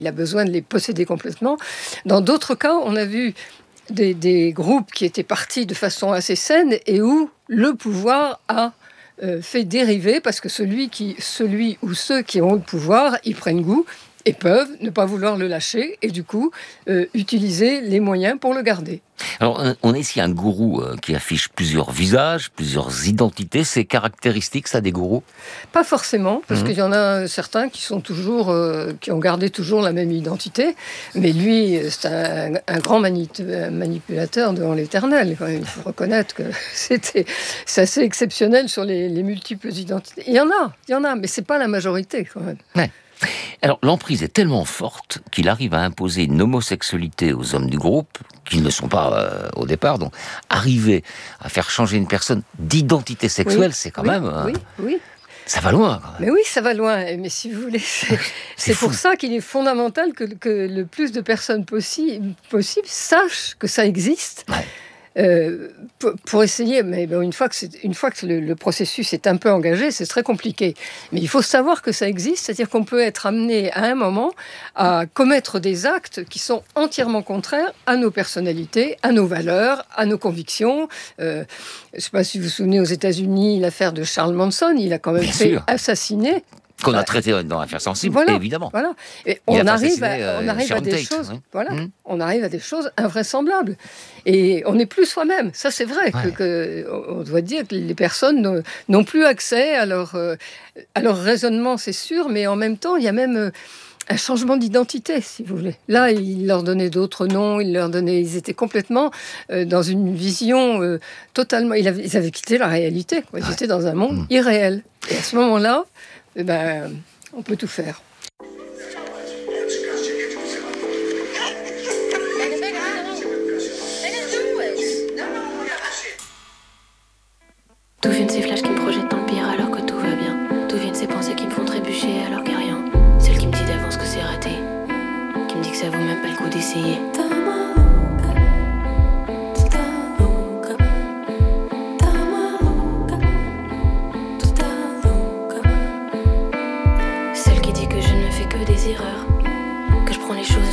Il a besoin de les posséder complètement. Dans d'autres cas, on a vu des groupes qui étaient partis de façon assez saine et où le pouvoir a fait dériver, parce que celui ou ceux qui ont le pouvoir, ils prennent goût et peuvent ne pas vouloir le lâcher et du coup utiliser les moyens pour le garder. Alors, on a ici un gourou qui affiche plusieurs visages, plusieurs identités. C'est caractéristique, ça, des gourous ? Pas forcément, parce qu'il y en a certains qui sont toujours, qui ont gardé toujours la même identité. Mais lui, c'est un grand manipulateur devant l'Éternel. Quand même. Il faut reconnaître que c'est assez exceptionnel sur les multiples identités. Il y en a, mais c'est pas la majorité quand même. Ouais. Alors, l'emprise est tellement forte qu'il arrive à imposer une homosexualité aux hommes du groupe, qui ne sont pas au départ, donc arriver à faire changer une personne d'identité sexuelle, c'est quand même... Oui. Ça va loin, quand même. Mais oui, ça va loin. Mais si vous voulez, c'est pour ça qu'il est fondamental que le plus de personnes possible sachent que ça existe. Ouais. Pour essayer, mais une fois que le processus est un peu engagé, c'est très compliqué. Mais il faut savoir que ça existe, c'est-à-dire qu'on peut être amené à un moment à commettre des actes qui sont entièrement contraires à nos personnalités, à nos valeurs, à nos convictions. Je ne sais pas si vous vous souvenez, aux États-Unis, l'affaire de Charles Manson, il a quand même fait assassiner. Qu'on a traité dans l'affaire sensible, évidemment. Voilà. Et on arrive à des Tate, choses. hein. Voilà. On arrive à des choses invraisemblables. Et on n'est plus soi-même. Ça, c'est vrai. On doit dire que les personnes n'ont plus accès à leur raisonnement, c'est sûr, mais en même temps, il y a même un changement d'identité, si vous voulez. Là, il leur donnait d'autres noms, ils étaient complètement dans une vision totalement... Ils avaient quitté la réalité, quoi. Ils étaient dans un monde irréel. Et à ce moment-là, on peut tout faire. D'où viennent ces flashs qui me projettent dans le pire alors que tout va bien? D'où viennent ces pensées qui me font trébucher alors qu'il n'y a rien? Celle qui me dit d'avance que c'est raté, qui me dit que ça vaut même pas le coup d'essayer. Celle qui dit que je ne fais que des erreurs, que je prends les choses